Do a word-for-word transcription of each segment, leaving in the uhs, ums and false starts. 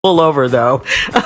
pull over, though.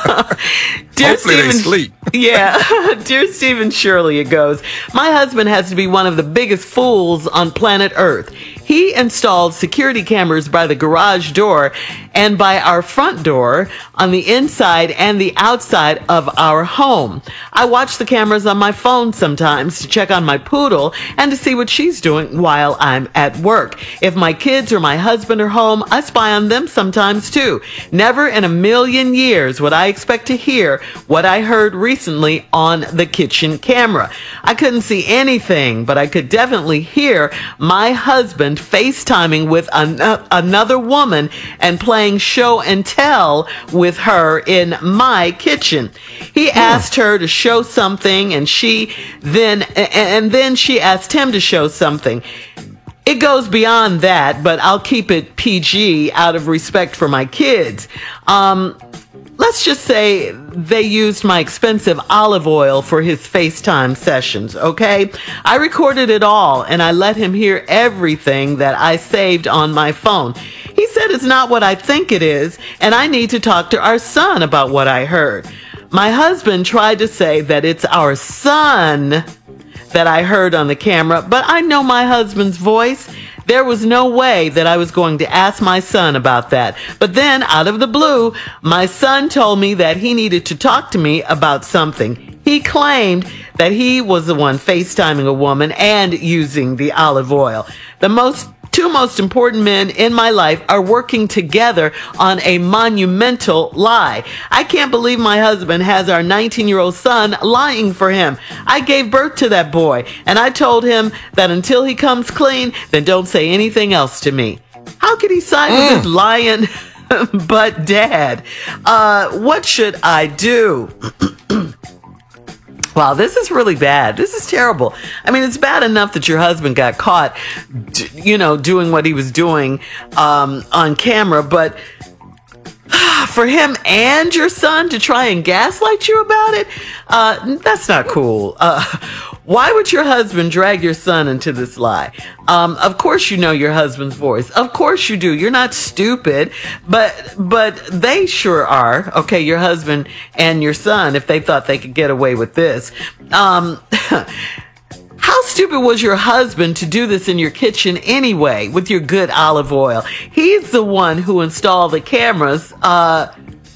Dear Hopefully Stephen, they sleep. Yeah. Dear Stephen Shirley, it goes, my husband has to be one of the biggest fools on planet Earth. He installed security cameras by the garage door and by our front door on the inside and the outside of our home. I watch the cameras on my phone sometimes to check on my poodle and to see what she's doing while I'm at work. If my kids or my husband are home, I spy on them sometimes too. Never in a million years would I expect to hear what I heard recently on the kitchen camera. I couldn't see anything, but I could definitely hear my husband FaceTiming with an- another woman and playing show and tell with her in my kitchen. He yeah. asked her to show something, and she then and then she asked him to show something. It goes beyond that, but I'll keep it P G out of respect for my kids. Um, let's just say they used my expensive olive oil for his FaceTime sessions, okay? I recorded it all, and I let him hear everything that I saved on my phone. He said it's not what I think it is, and I need to talk to our son about what I heard. My husband tried to say that it's our son that I heard on the camera, but I know my husband's voice. There was no way that I was going to ask my son about that. But then, out of the blue, my son told me that he needed to talk to me about something. He claimed that he was the one FaceTiming a woman and using the olive oil. The most Two most important men in my life are working together on a monumental lie. I can't believe my husband has our nineteen-year-old son lying for him. I gave birth to that boy, and I told him that until he comes clean, then don't say anything else to me. How could he side mm. with this lying but dad? Uh, what should I do? Wow, this is really bad. This is terrible. I mean, it's bad enough that your husband got caught, you know, doing what he was doing um, on camera, but for him and your son to try and gaslight you about it, uh, that's not cool. Uh, why would your husband drag your son into this lie? Um, of course you know your husband's voice. Of course you do. You're not stupid, but but they sure are. Okay, your husband and your son, if they thought they could get away with this. Um, How stupid was your husband to do this in your kitchen anyway with your good olive oil? He's the one who installed the cameras. Uh,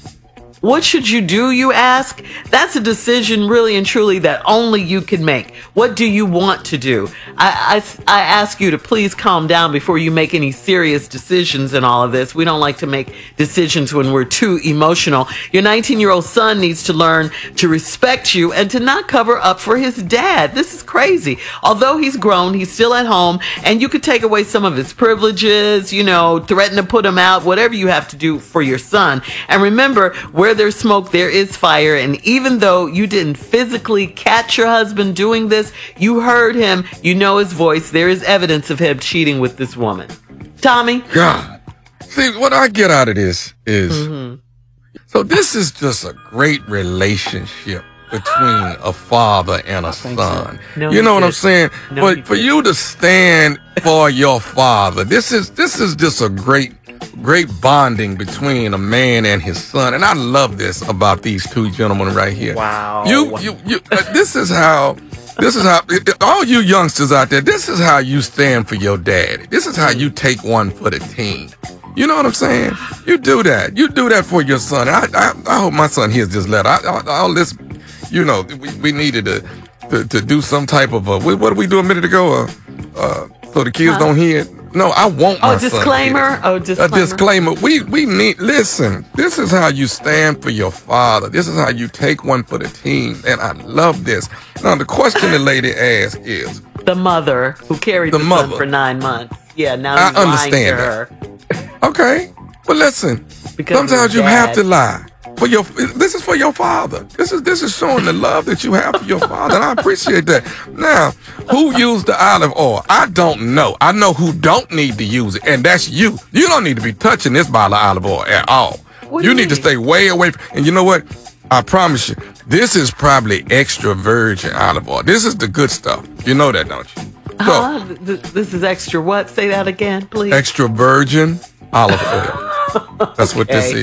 what should you do, you ask? That's a decision really and truly that only you can make. What do you want to do? I, I, I ask you to please calm down before you make any serious decisions in all of this. We don't like to make decisions when we're too emotional. Your nineteen-year-old son needs to learn to respect you and to not cover up for his dad. This is crazy. Although he's grown, he's still at home, and you could take away some of his privileges, you know, threaten to put him out, whatever you have to do for your son. And remember, where there's smoke, there is fire. And even though you didn't physically catch your husband doing this, you heard him, you know his voice. There is evidence of him cheating with this woman. Tommy? God. See, what I get out of this is, mm-hmm. so this is just a great relationship between a father and a son. So. No, you know what did. I'm saying? No, but for did. you to stand for your father, this is this is just a great great bonding between a man and his son. And I love this about these two gentlemen right here. Wow. You you you uh, this is how This is how, all you youngsters out there, this is how you stand for your daddy. This is how you take one for the team. You know what I'm saying? You do that. You do that for your son. I I, I hope my son hears this letter. I, I, all this, you know, we, we needed to, to to do some type of a, what did we do a minute ago? Uh, uh, so the kids huh? don't hear it. No, I want my oh, disclaimer. son. Oh, disclaimer. A disclaimer. We we need, listen, this is how you stand for your father. This is how you take one for the team. And I love this. Now, the question the lady asked is, the mother who carried the, the mother son for nine months. Yeah, now I he's understand lying to that. her. Okay. But listen, because sometimes you have to lie. For your, this is for your father. This is this is showing the love that you have for your father, and I appreciate that. Now, who used the olive oil? I don't know. I know who don't need to use it, and that's you. You don't need to be touching this bottle of olive oil at all. What you do you need to stay way away from. And you know what? I promise you, this is probably extra virgin olive oil. This is the good stuff. You know that, don't you? So, uh, th- this is extra what? Say that again, please. Extra virgin olive oil. That's okay. What this is.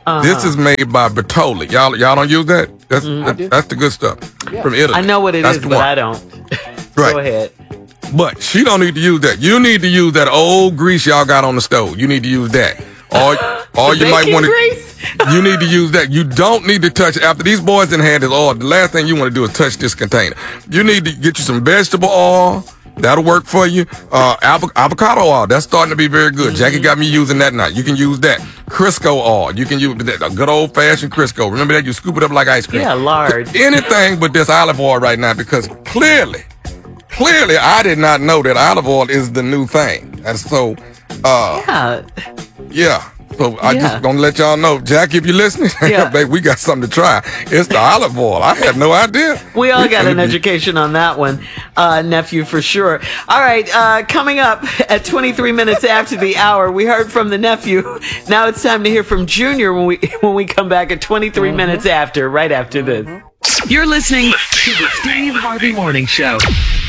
Uh-huh. This is made by Bertolli. Y'all, y'all don't use that? That's mm-hmm. that, that's the good stuff yeah. from Italy. I know what it that's is, but one. I don't. Right. Go ahead. But she don't need to use that. You need to use that old grease y'all got on the stove. You need to use that. Or, or you might want to. You need to use that. You don't need to touch it. After these boys done had this oil, the last thing you want to do is touch this container. You need to get you some vegetable oil. That'll work for you. Uh, avo- avocado oil. That's starting to be very good. Mm-hmm. Jackie got me using that now. You can use that. Crisco oil. You can use that. A good old fashioned Crisco. Remember that? You scoop it up like ice cream. Yeah, large. Anything but this olive oil right now, because clearly, clearly, I did not know that olive oil is the new thing. And so, uh, yeah. Yeah. So I yeah. just gonna let y'all know, Jackie, if you're listening, yeah. baby, we got something to try. It's the olive oil. I had no idea. We all we got an be- education on that one, uh, nephew, for sure. All right, uh, coming up at twenty-three minutes after the hour, we heard from the nephew. Now it's time to hear from Junior when we when we come back at twenty-three mm-hmm. minutes after, right after this. You're listening to the Steve Harvey Morning Show.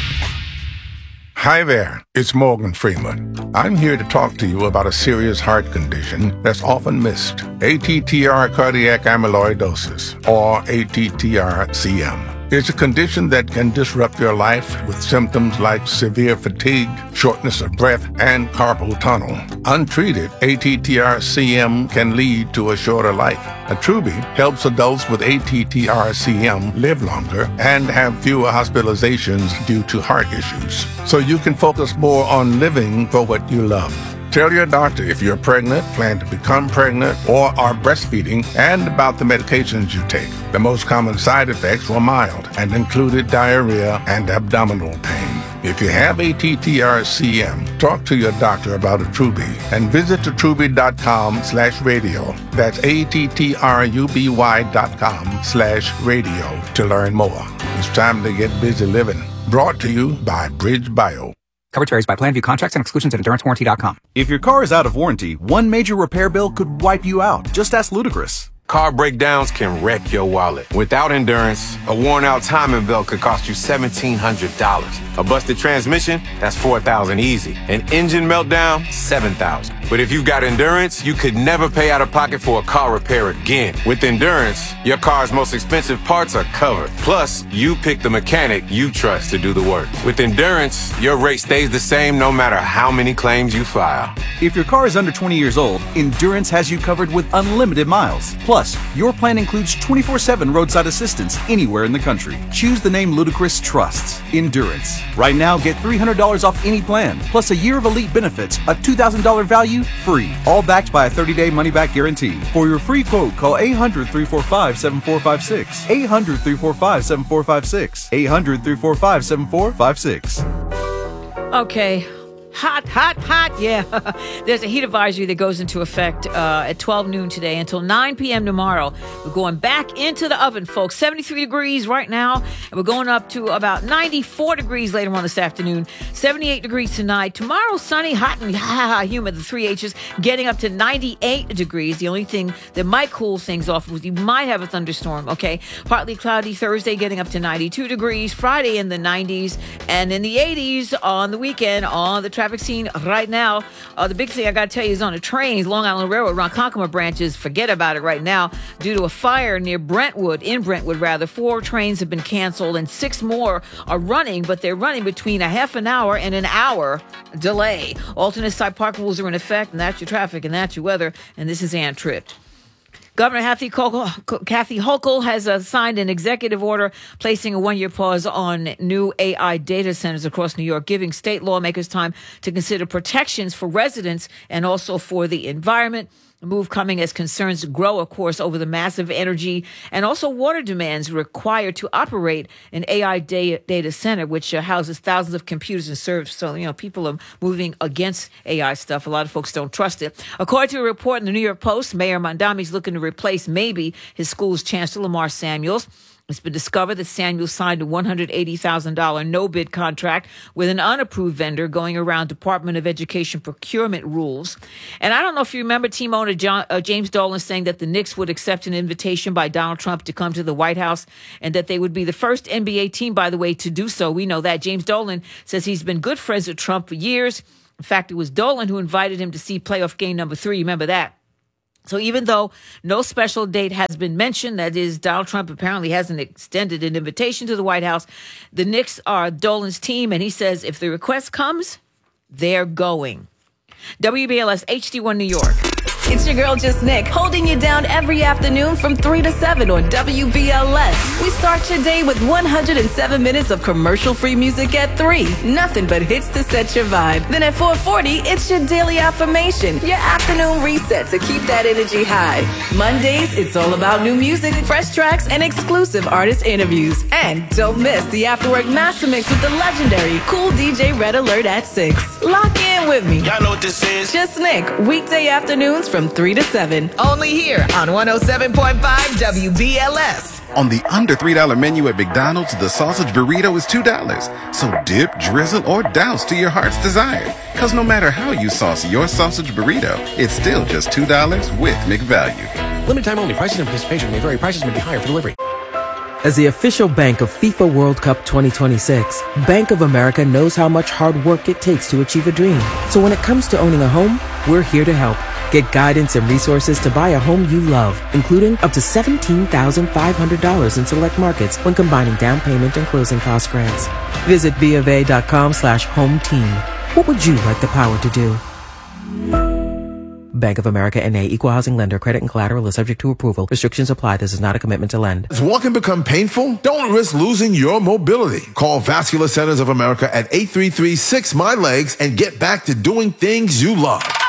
Hi there, it's Morgan Freeman. I'm here to talk to you about a serious heart condition that's often missed, A T T R cardiac amyloidosis, or A T T R C M. It's a condition that can disrupt your life with symptoms like severe fatigue, shortness of breath, and carpal tunnel. Untreated, A T T R C M can lead to a shorter life. Attruby helps adults with A T T R C M live longer and have fewer hospitalizations due to heart issues, so you can focus more on living for what you love. Tell your doctor if you're pregnant, plan to become pregnant, or are breastfeeding, and about the medications you take. The most common side effects were mild and included diarrhea and abdominal pain. If you have A T T R C M, talk to your doctor about Attruby and visit attruby.com slash radio. That's A-T-T-R-U-B-Y dot com slash radio to learn more. It's time to get busy living. Brought to you by Bridge Bio. Coverage varies by plan. View contracts and exclusions at endurance warranty dot com. If your car is out of warranty, one major repair bill could wipe you out. Just ask Ludacris. Car breakdowns can wreck your wallet. Without Endurance, a worn-out timing belt could cost you seventeen hundred dollars. A busted transmission, that's four thousand dollars easy. An engine meltdown, seven thousand dollars. But if you've got Endurance, you could never pay out of pocket for a car repair again. With Endurance, your car's most expensive parts are covered. Plus, you pick the mechanic you trust to do the work. With Endurance, your rate stays the same no matter how many claims you file. If your car is under twenty years old, Endurance has you covered with unlimited miles. Plus, your plan includes twenty-four seven roadside assistance anywhere in the country. Choose the name Ludacris trusts, Endurance. Right now, get three hundred dollars off any plan, plus a year of elite benefits, a two thousand dollars value, free. All backed by a thirty-day money-back guarantee. For your free quote, call eight hundred, three four five, seven four five six. eight hundred, three four five, seven four five six. eight hundred, three four five, seven four five six. Okay. Hot, hot, hot, yeah. There's a heat advisory that goes into effect uh, at twelve noon today until nine p.m. tomorrow. We're going back into the oven, folks. seventy-three degrees right now, and we're going up to about ninety-four degrees later on this afternoon. seventy-eight degrees tonight. Tomorrow, sunny, hot, and ha, humid, the three H's, getting up to ninety-eight degrees. The only thing that might cool things off is you might have a thunderstorm, okay? Partly cloudy Thursday, getting up to ninety-two degrees. Friday in the nineties, and in the eighties on the weekend on the traffic scene right now. Uh, the big thing I got to tell you is on the trains, Long Island Railroad, Ronkonkoma branches, forget about it right now. Due to a fire near Brentwood, in Brentwood rather, four trains have been canceled and six more are running, but they're running between a half an hour and an hour delay. Alternate side parking rules are in effect, and that's your traffic and that's your weather. And this is Ann Tripp. Governor Kathy Hochul, Kathy Hochul has uh, signed an executive order placing a one-year pause on new A I data centers across New York, giving state lawmakers time to consider protections for residents and also for the environment. A move coming as concerns grow, of course, over the massive energy and also water demands required to operate an A I data, data center, which uh, houses thousands of computers and servers. So, you know, people are moving against A I stuff. A lot of folks don't trust it. According to a report in the New York Post, Mayor Mondami is looking to replace maybe his school's chancellor, Lamar Samuels. It's been discovered that Samuel signed a one hundred eighty thousand dollars no-bid contract with an unapproved vendor going around Department of Education procurement rules. And I don't know if you remember team owner John, uh, James Dolan saying that the Knicks would accept an invitation by Donald Trump to come to the White House and that they would be the first N B A team, by the way, to do so. We know that. James Dolan says he's been good friends with Trump for years. In fact, it was Dolan who invited him to see playoff game number three. Remember that? So even though no special date has been mentioned, that is, Donald Trump apparently hasn't extended an invitation to the White House, the Knicks are Dolan's team, and he says if the request comes, they're going. W B L S H D one New York. It's your girl, Just Nick, holding you down every afternoon from three to seven on W B L S. We start your day with one hundred seven minutes of commercial-free music at three. Nothing but hits to set your vibe. Then at four forty, it's your daily affirmation, your afternoon reset to keep that energy high. Mondays, it's all about new music, fresh tracks, and exclusive artist interviews. And don't miss the Afterwork Master Mix with the legendary Cool D J Red Alert at six. Lock in with me. Y'all know what this is. Just Nick, weekday afternoons from three to seven. Only here on one oh seven point five W B L S. On the under three dollar menu at McDonald's, the sausage burrito is two dollars. So dip, drizzle, or douse to your heart's desire. Because no matter how you sauce your sausage burrito, it's still just two dollars with McValue. Limited time only. Prices and participation may vary. Prices may be higher for delivery. As the official bank of FIFA World Cup twenty twenty-six, Bank of America knows how much hard work it takes to achieve a dream. So when it comes to owning a home, we're here to help. Get guidance and resources to buy a home you love, including up to seventeen thousand five hundred dollars in select markets when combining down payment and closing cost grants. Visit BofA.com slash home team. What would you like the power to do? Bank of America N A, Equal Housing Lender. Credit and collateral is subject to approval. Restrictions apply. This is not a commitment to lend. As walking become painful? Don't risk losing your mobility. Call Vascular Centers of America at eight three three, six, M Y, LEGS and get back to doing things you love.